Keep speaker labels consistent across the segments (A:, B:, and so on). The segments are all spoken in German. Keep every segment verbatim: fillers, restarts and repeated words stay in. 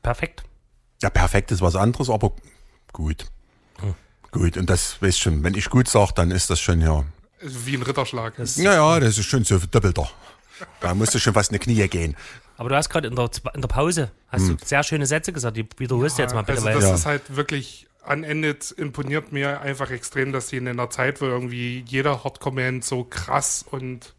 A: perfekt.
B: Ja, perfekt ist was anderes, aber gut. Hm. Gut, und das, weißt schon, wenn ich gut sage, dann ist das schon ja...
C: Wie ein Ritterschlag.
B: Das ja, ja, das ist schon so doppelter. Da musst du schon fast in die Knie gehen.
A: Aber du hast gerade in der, in der Pause hast hm. du sehr schöne Sätze gesagt, die wiederholst du ja, jetzt mal bitte.
C: Also das ja. ist halt wirklich, an Ende imponiert mir einfach extrem, dass sie in einer Zeit, wo irgendwie jeder Hardcore-Band so krass und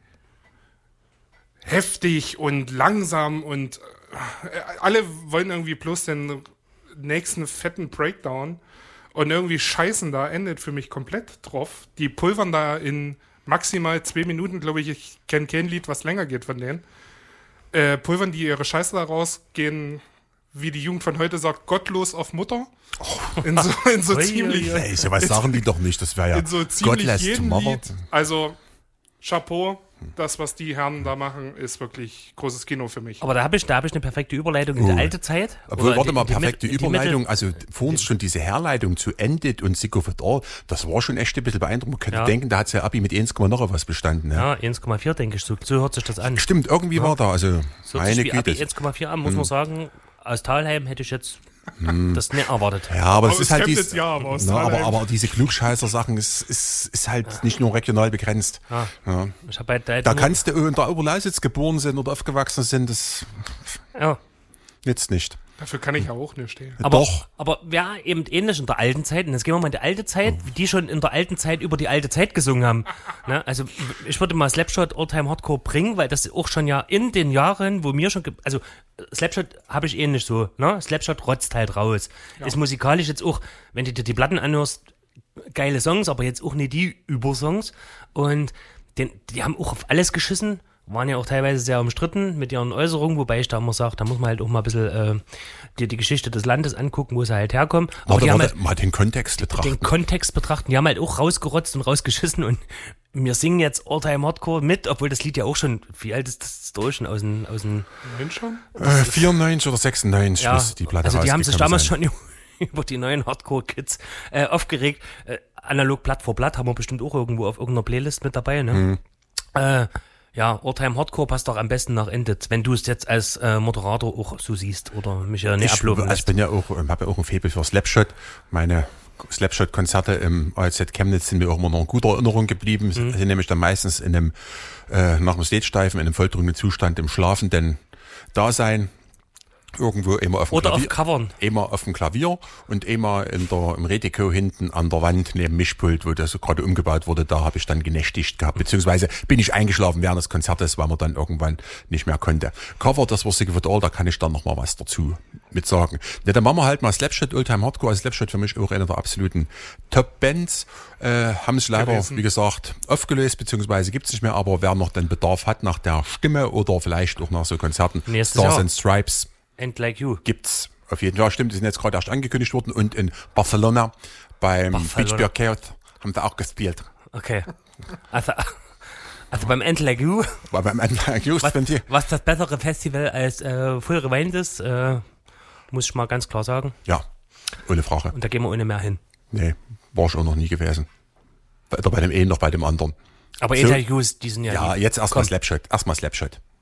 C: heftig und langsam und äh, alle wollen irgendwie bloß den nächsten fetten Breakdown und irgendwie scheißen da, endet für mich komplett drauf. Die pulvern da in maximal zwei Minuten, glaube ich, ich kenne kein Lied, was länger geht von denen, äh, pulvern die ihre Scheiße da raus, gehen, wie die Jugend von heute sagt, gottlos auf Mutter. Oh. In so, in so ziemlich...
B: Ey, sowas sagen die doch nicht, das wäre ja
C: in so ziemlich jedem Lied. Also, Chapeau. Das, was die Herren da machen, ist wirklich großes Kino für mich.
A: Aber da habe ich, da hab ich eine perfekte Überleitung in
B: oh.
A: die alte Zeit.
B: Obwohl, warte mal, perfekte Überleitung. Also vor uns schon diese Herleitung zu Ended und Sick of It All, das war schon echt ein bisschen beeindruckend. Man könnte ja. denken, da hat ja Abi mit eins, noch was bestanden.
A: Ja, ja eins Komma vier denke ich, so, so hört sich das an.
B: Stimmt, irgendwie ja. war da, also
A: so meine Güte. Abi eins Komma vier an, muss hm. man sagen, aus Thalheim hätte ich jetzt hm. das nicht erwartet.
B: Ja, aber es ist halt dies,
C: ja, aber,
B: na, aber, aber diese Klugscheißer-Sachen ist, ist, ist halt ja. nicht nur regional begrenzt.
A: Ja.
B: Ja.
A: Ich hab halt da
B: da kannst du in der Oberlausitz geboren sind oder aufgewachsen sind, das
A: ja.
C: jetzt nicht. Dafür kann ich ja auch nicht stehen.
A: Aber,
B: Doch.
A: Aber wer eben ähnlich in der alten Zeit, und jetzt gehen wir mal in die alte Zeit, wie die schon in der alten Zeit über die alte Zeit gesungen haben. Ne? Also ich würde mal Slapshot Oldtime Hardcore bringen, weil das auch schon ja in den Jahren, wo mir schon, ge- also Slapshot habe ich ähnlich so, ne? Slapshot rotzt halt raus. Ja. Ist musikalisch jetzt auch, wenn du dir die Platten anhörst, geile Songs, aber jetzt auch nicht die Übersongs. Und den, die haben auch auf alles geschissen. Waren ja auch teilweise sehr umstritten mit ihren Äußerungen, wobei ich da immer sage, da muss man halt auch mal ein bisschen äh, dir die Geschichte des Landes angucken, wo sie halt herkommen. Aber
B: warte,
A: die haben
B: warte,
A: halt
B: mal den Kontext betrachten.
A: Den Kontext betrachten. Die haben halt auch rausgerotzt und rausgeschissen und wir singen jetzt All-Time Hardcore mit, obwohl das Lied ja auch schon, wie alt ist das durch schon aus dem... Aus dem
C: schon?
B: Äh, vierundneunzig oder sechsundneunzig
A: ja,
B: ist die Platte
A: also die haben sich damals
B: sein.
A: schon über die neuen Hardcore-Kids äh, aufgeregt. Äh, analog Blatt vor Blatt haben wir bestimmt auch irgendwo auf irgendeiner Playlist mit dabei, ne?
B: Hm.
A: Äh, Ja, All-Time Hardcore passt doch am besten nach Endet, wenn du es jetzt als äh, Moderator auch so siehst oder mich ja nicht abloben
B: lässt. Ich bin ja auch, habe ja auch ein Faible für Slapshot. Meine Slapshot-Konzerte im A Z Chemnitz sind mir auch immer noch in guter Erinnerung geblieben. Mhm. Sind nämlich dann meistens in einem, äh, nach dem Stage-Steifen, in einem volltrunken Zustand im schlafenden Dasein. Irgendwo immer auf dem
A: Oder
B: Klavier,
A: auf Covern.
B: Immer auf dem Klavier und immer in der, im Redeko hinten an der Wand neben Mischpult, wo das so gerade umgebaut wurde, da habe ich dann genächtigt gehabt, beziehungsweise bin ich eingeschlafen während des Konzertes, weil man dann irgendwann nicht mehr konnte. Cover, das war Sick of It All, da kann ich dann noch mal was dazu mit sagen. Ja, dann machen wir halt mal Slapshot, Oldtime Hardcore, also Slapshot für mich auch eine der absoluten Top-Bands, äh, haben sich leider, gewesen. wie gesagt, aufgelöst, beziehungsweise gibt's nicht mehr, aber wer noch den Bedarf hat nach der Stimme oder vielleicht auch nach so Konzerten,
A: Nächstes
B: Stars
A: Jahr.
B: and Stripes,
A: And Like You.
B: Gibt's auf jeden Fall. Stimmt, die sind jetzt gerade erst angekündigt worden und in Barcelona beim
A: Barcelona.
B: Beach Beer Chaos haben sie auch gespielt.
A: Okay. Also, also beim And Like You.
B: War beim End Like You,
A: Was,
B: wenn die.
A: was das bessere Festival als äh, Full Rewind ist, äh, muss ich mal ganz klar sagen.
B: Ja, ohne Frage.
A: Und da gehen wir ohne mehr hin.
B: Nee, war ich auch noch nie gewesen. Weder bei dem einen noch bei dem anderen.
A: Aber
B: So.
A: And Like You, die sind ja.
B: Ja,
A: die,
B: jetzt erstmal
A: komm.
B: Slapshot. Erstmal Slapshot.